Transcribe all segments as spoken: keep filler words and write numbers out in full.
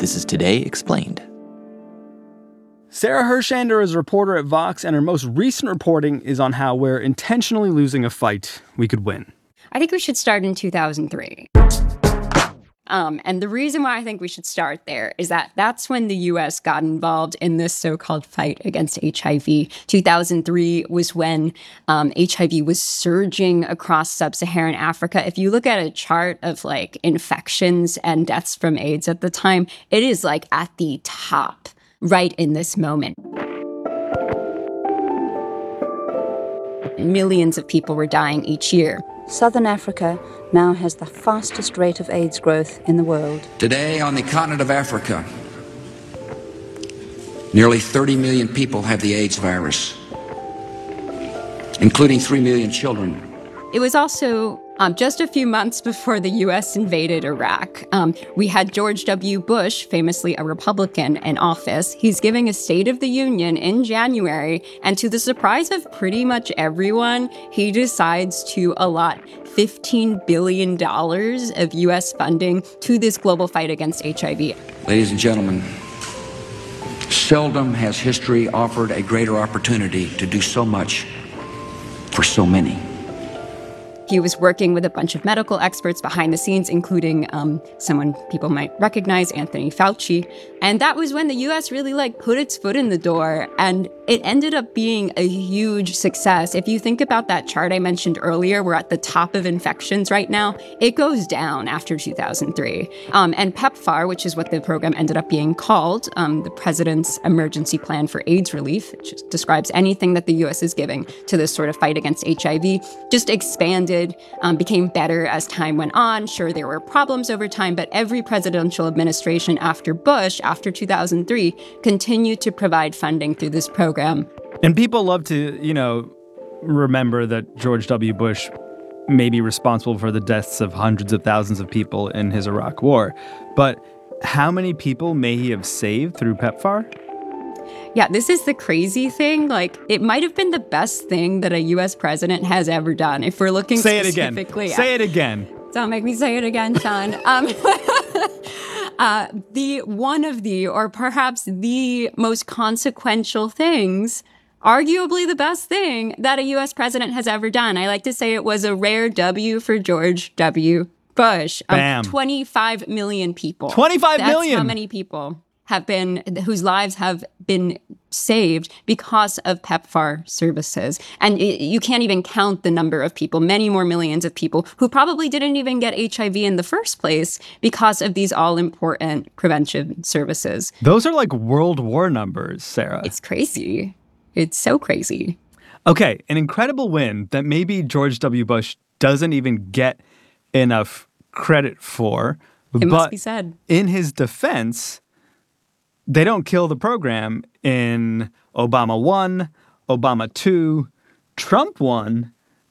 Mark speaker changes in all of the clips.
Speaker 1: This is Today Explained.
Speaker 2: Sarah Hershander is a reporter at Vox, and her most recent reporting is on how we're intentionally losing a fight we could win.
Speaker 3: I think we should start in two thousand three. Um, and the reason why I think we should start there is that that's when the U S got involved in this so-called fight against H I V. two thousand three was when um, H I V was surging across sub-Saharan Africa. If you look at a chart of like infections and deaths from AIDS at the time, it is like at the top right in this moment. Millions of people were dying each year.
Speaker 4: Southern Africa now has the fastest rate of AIDS growth in the world.
Speaker 5: Today, on the continent of Africa, nearly thirty million people have the AIDS virus, including three million children.
Speaker 3: It was also um, just a few months before the U S invaded Iraq. Um, we had George W. Bush, famously a Republican, in office. He's giving a State of the Union in January, and to the surprise of pretty much everyone, he decides to allot fifteen billion dollars of U S funding to this global fight against H I V.
Speaker 5: Ladies and gentlemen, seldom has history offered a greater opportunity to do so much for so many.
Speaker 3: He was working with a bunch of medical experts behind the scenes, including um, someone people might recognize, Anthony Fauci. And that was when the U S really like put its foot in the door, and it ended up being a huge success. If you think about that chart I mentioned earlier, we're at the top of infections right now. It goes down after two thousand three. Um, and PEPFAR, which is what the program ended up being called, um, the President's Emergency Plan for AIDS Relief, which just describes anything that the U S is giving to this sort of fight against H I V, just expanded. Um, became better as time went on. Sure, there were problems over time, but every presidential administration after Bush, after two thousand three, continued to provide funding through this program.
Speaker 2: And people love to, you know, remember that George W. Bush may be responsible for the deaths of hundreds of thousands of people in his Iraq war. But how many people may he have saved through PEPFAR?
Speaker 3: Yeah, this is the crazy thing. Like, it might have been the best thing that a U S president has ever done. If we're looking
Speaker 2: say
Speaker 3: specifically...
Speaker 2: Say it again. Say it again.
Speaker 3: Don't make me say it again, Sean. Um, uh, the one of the, or perhaps the most consequential things, arguably the best thing that a U S president has ever done. I like to say it was a rare W for George W. Bush. Um,
Speaker 2: Bam.
Speaker 3: twenty-five million people.
Speaker 2: twenty-five
Speaker 3: That's
Speaker 2: million!
Speaker 3: That's how many people have been, whose lives have been saved because of PEPFAR services. And it, you can't even count the number of people, many more millions of people who probably didn't even get H I V in the first place because of these all-important prevention services.
Speaker 2: Those are like World War numbers, Sarah.
Speaker 3: It's crazy. It's so crazy.
Speaker 2: Okay, an incredible win that maybe George W. Bush doesn't even get enough credit for.
Speaker 3: It
Speaker 2: but
Speaker 3: must be said.
Speaker 2: In his defense, they don't kill the program in Obama one, Obama two, Trump one,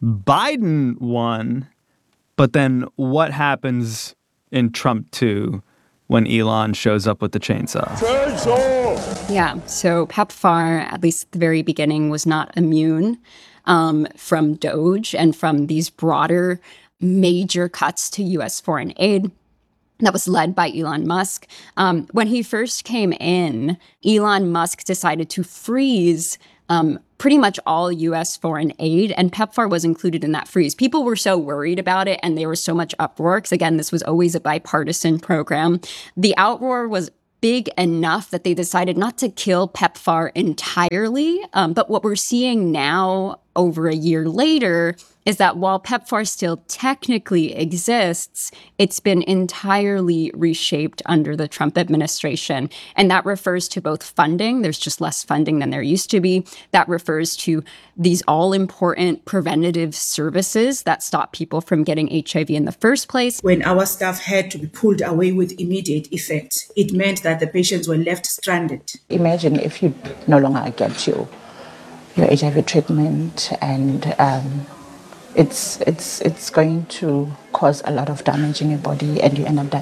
Speaker 2: Biden one. But then what happens in Trump two when Elon shows up with the chainsaw?
Speaker 3: Chainsaw! Yeah, so PEPFAR, at least at the very beginning, was not immune um, from DOGE and from these broader major cuts to U S foreign aid. That was led by Elon Musk. Um, when he first came in, Elon Musk decided to freeze um, pretty much all U S foreign aid, and PEPFAR was included in that freeze. People were so worried about it, and there was so much uproar, because again, this was always a bipartisan program. The outroar was big enough that they decided not to kill PEPFAR entirely. Um, but what we're seeing now, over a year later, is that while PEPFAR still technically exists, it's been entirely reshaped under the Trump administration. And that refers to both funding. There's just less funding than there used to be. That refers to these all-important preventative services that stop people from getting H I V in the first place.
Speaker 6: When our staff had to be pulled away with immediate effect, it meant that the patients were left stranded.
Speaker 7: Imagine if you no longer get your, your H I V treatment, and um, It's it's it's going to cause a lot of damage in your body, and you end up dying.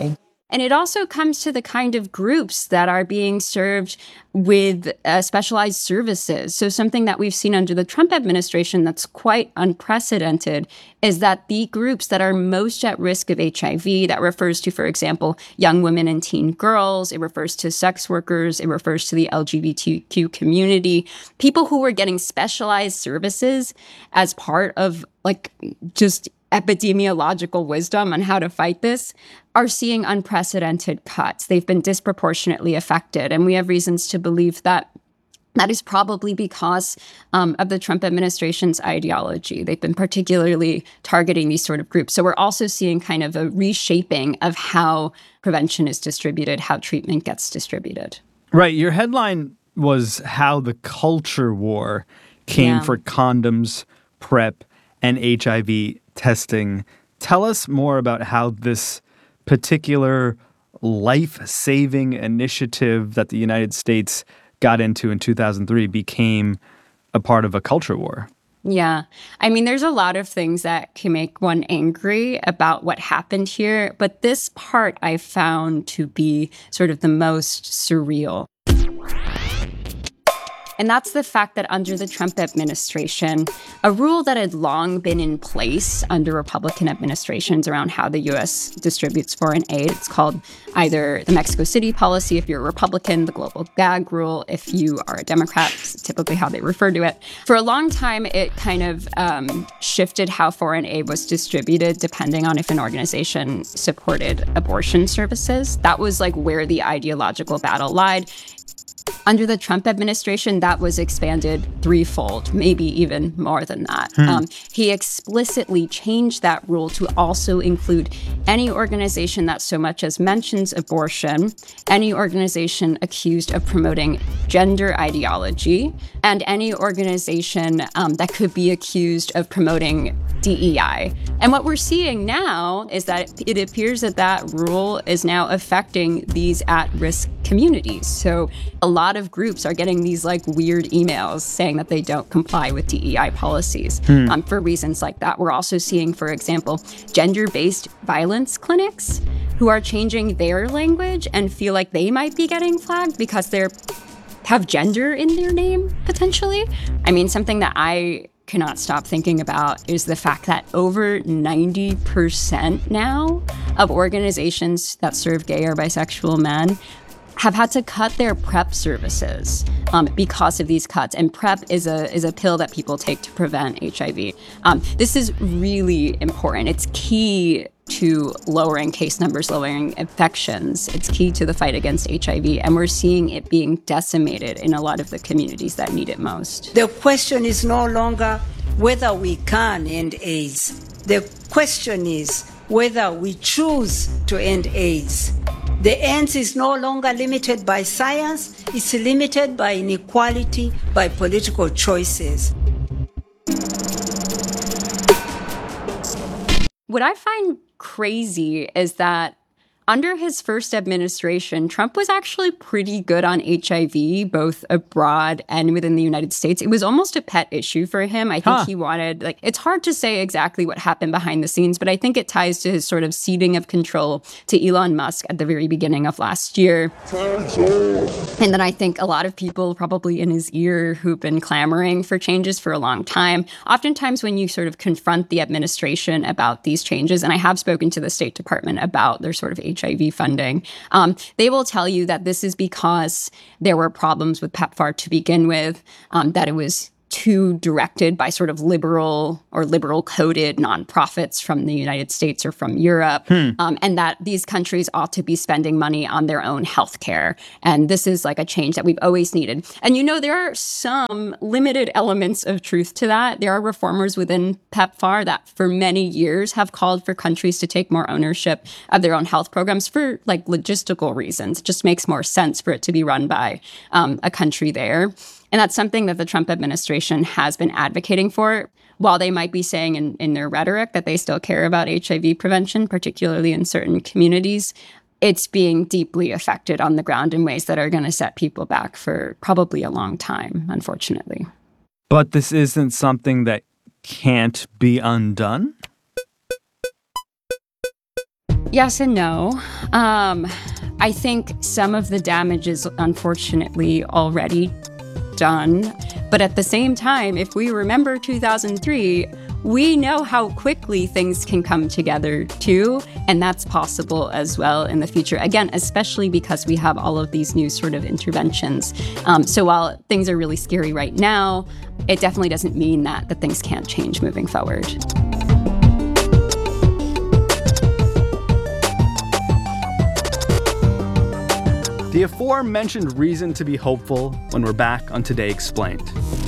Speaker 3: And it also comes to the kind of groups that are being served with uh, specialized services. So something that we've seen under the Trump administration that's quite unprecedented is that the groups that are most at risk of H I V, that refers to, for example, young women and teen girls, it refers to sex workers, it refers to the L G B T Q community, people who were getting specialized services as part of like just epidemiological wisdom on how to fight this, are seeing unprecedented cuts. They've been disproportionately affected. And we have reasons to believe that that is probably because um, of the Trump administration's ideology. They've been particularly targeting these sort of groups. So we're also seeing kind of a reshaping of how prevention is distributed, how treatment gets distributed.
Speaker 2: Right. Your headline was how the culture war came
Speaker 3: Yeah.
Speaker 2: for condoms, PrEP, and H I V testing. Tell us more about how this particular life-saving initiative that the United States got into in two thousand three became a part of a culture war.
Speaker 3: Yeah. I mean, there's a lot of things that can make one angry about what happened here, but this part I found to be sort of the most surreal. And that's the fact that under the Trump administration, a rule that had long been in place under Republican administrations around how the U S distributes foreign aid, it's called either the Mexico City policy if you're a Republican, the global gag rule if you are a Democrat, typically how they refer to it. For a long time, it kind of um, shifted how foreign aid was distributed depending on if an organization supported abortion services. That was like where the ideological battle lied. Under the Trump administration, that was expanded threefold, maybe even more than that. Hmm. Um, he explicitly changed that rule to also include any organization that so much as mentions abortion, any organization accused of promoting gender ideology, and any organization um, that could be accused of promoting D E I. And what we're seeing now is that it appears that that rule is now affecting these at-risk communities. So a lot of groups are getting these like weird emails saying that they don't comply with D E I policies hmm. um, for reasons like that. We're also seeing, for example, gender-based violence clinics who are changing their language and feel like they might be getting flagged because they're have gender in their name, potentially. I mean, something that I cannot stop thinking about is the fact that over ninety percent now of organizations that serve gay or bisexual men have had to cut their PrEP services um, because of these cuts. And PrEP is a is a pill that people take to prevent H I V. Um, this is really important. It's key to lowering case numbers, lowering infections. It's key to the fight against H I V. And we're seeing it being decimated in a lot of the communities that need it most.
Speaker 1: The question is no longer whether we can end AIDS. The question is whether we choose to end AIDS. The end is no longer limited by science, it's limited by inequality, by political choices.
Speaker 3: What I find crazy is that under his first administration, Trump was actually pretty good on H I V, both abroad and within the United States. It was almost a pet issue for him. I think huh. he wanted, like, it's hard to say exactly what happened behind the scenes, but I think it ties to his sort of ceding of control to Elon Musk at the very beginning of last year. And then I think a lot of people probably in his ear who've been clamoring for changes for a long time. Oftentimes when you sort of confront the administration about these changes, and I have spoken to the State Department about their sort of H I V funding, um, they will tell you that this is because there were problems with PEPFAR to begin with, um, that it was too directed by sort of liberal or liberal-coded nonprofits from the United States or from Europe, hmm. um, and that these countries ought to be spending money on their own healthcare. And this is like a change that we've always needed. And you know, there are some limited elements of truth to that. There are reformers within PEPFAR that for many years have called for countries to take more ownership of their own health programs for like logistical reasons. It just makes more sense for it to be run by um, a country there. And that's something that the Trump administration has been advocating for. While they might be saying in, in their rhetoric that they still care about H I V prevention, particularly in certain communities, it's being deeply affected on the ground in ways that are going to set people back for probably a long time, unfortunately.
Speaker 2: But this isn't something that can't be undone?
Speaker 3: Yes and no. Um, I think some of the damage is unfortunately already done. But at the same time, if we remember two thousand three, we know how quickly things can come together too, and that's possible as well in the future. Again, especially because we have all of these new sort of interventions. Um, so while things are really scary right now, it definitely doesn't mean that, that things can't change moving forward.
Speaker 2: The aforementioned reason to be hopeful when we're back on Today Explained.